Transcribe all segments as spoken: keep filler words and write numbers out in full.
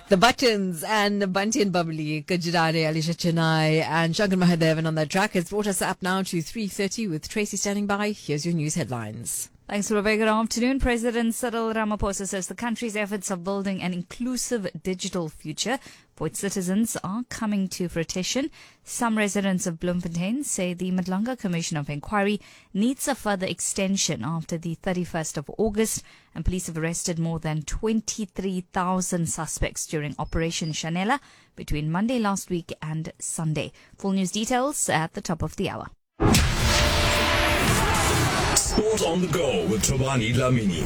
The Buttons and Bunty and Bubbly, Kajirare, Alisha Chennai and Shankar Mahadevan on that track. It's brought us up now to three thirty with Tracy standing by. Here's your news headlines. Thanks for a very good afternoon. President Cyril Ramaphosa says the country's efforts of building an inclusive digital future for its citizens are coming to fruition. Some residents of Bloemfontein say the Madlanga Commission of Inquiry needs a further extension after the thirty-first of August, and police have arrested more than twenty-three thousand suspects during Operation Shanela between Monday last week and Sunday. Full news details at the top of the hour. Sport on the go with Tobani Dlamini.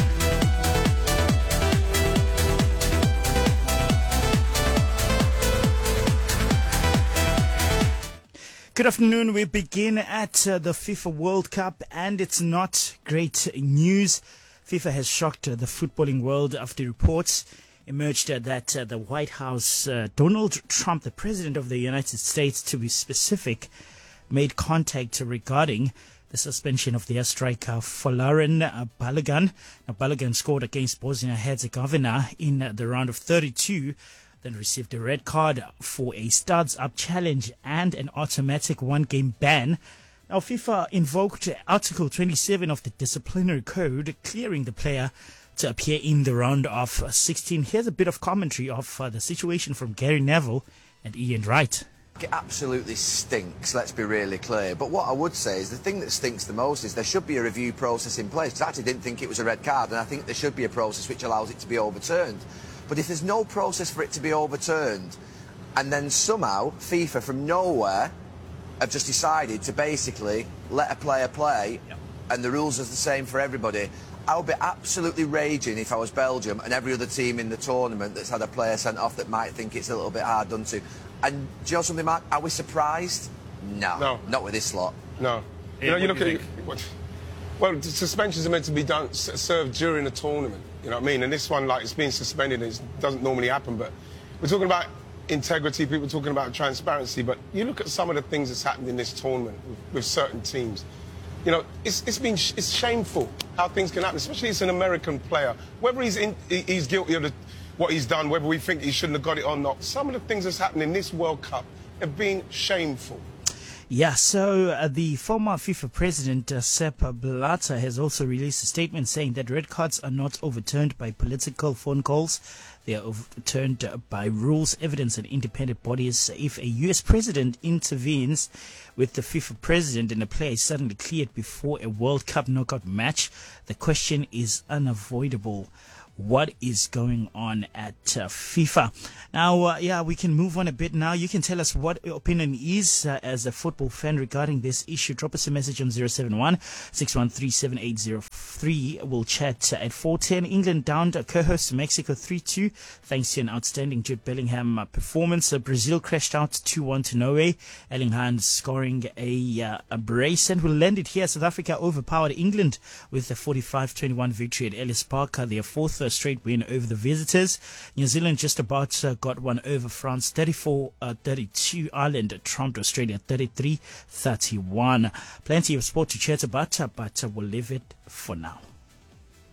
Good afternoon. We begin at uh, the FIFA World Cup, and it's not great news. FIFA has shocked uh, the footballing world after reports emerged uh, that uh, the White House, uh, Donald Trump, the President of the United States, to be specific, made contact regarding the suspension of their striker Folarin Balogun. Now, Balogun scored against Bosnia-Herzegovina in uh, the round of thirty-two, then received a red card for a studs-up challenge and an automatic one-game ban. Now, FIFA invoked Article twenty-seven of the Disciplinary Code, clearing the player to appear in the round of sixteen. Here's a bit of commentary of uh, the situation from Gary Neville and Ian Wright. It absolutely stinks, let's be really clear. But what I would say is the thing that stinks the most is there should be a review process in place. Because I actually didn't think it was a red card, and I think there should be a process which allows it to be overturned. But if there's no process for it to be overturned, and then somehow FIFA from nowhere have just decided to basically let a player play, yep, and the rules are the same for everybody, I would be absolutely raging if I was Belgium and every other team in the tournament that's had a player sent off that might think it's a little bit hard done to. And do you know something, Mark? Are we surprised? No. No. Not with this lot. No. Yeah, you know, you what look do you at what, well, the suspensions are meant to be done, served during a tournament. You know what I mean? And this one, like, it's being suspended, and it doesn't normally happen. But we're talking about integrity, people talking about transparency. But you look at some of the things that's happened in this tournament with, with certain teams. You know, it's, it's been sh it's shameful how things can happen, especially it's an American player. Whether he's in, he's guilty of the, what he's done, whether we think he shouldn't have got it or not, some of the things that's happened in this World Cup have been shameful. Yeah, so uh, the former FIFA president, uh, Sepp Blatter, has also released a statement saying that red cards are not overturned by political phone calls. They are overturned uh, by rules, evidence, and independent bodies. If a U S president intervenes with the FIFA president and a player is suddenly cleared before a World Cup knockout match, the question is unavoidable. What is going on at uh, FIFA? Now, uh, yeah, we can move on a bit now. You can tell us what your opinion is uh, as a football fan regarding this issue. Drop us a message on zero seven one, six one three, seven eight zero three. We'll chat uh, at four ten. England down to co-host Mexico three two thanks to an outstanding Jude Bellingham uh, performance. Uh, Brazil crashed out two one to Norway. Erling Haaland scoring a, uh, a brace, and we'll land it here. South Africa overpowered England with a forty-five twenty-one victory at Ellis Park, uh, their fourth uh, straight win over the visitors. New Zealand just about uh, got one over France, thirty-four thirty-two. Ireland trumped Australia thirty-three thirty-one. Plenty of sport to chat about, uh, but uh, we'll leave it for now.